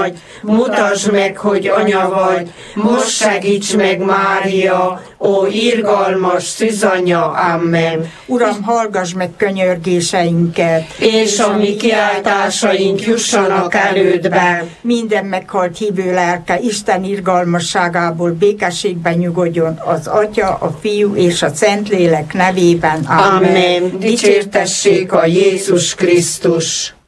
vagy, mutasd meg, hogy anya vagy, most segíts meg, Mária, ó irgalmas szűzanya, amen. Uram, hallgass meg könyörgéseinket, És a mi kiáltásaink jussanak elődbe. minden meghalt hívő lelke Isten irgalmasságából békességben nyugodjon az Atya, a Fiú és a Szentlélek nevében. Amen. Dicsértessék a Jézus Krisztus.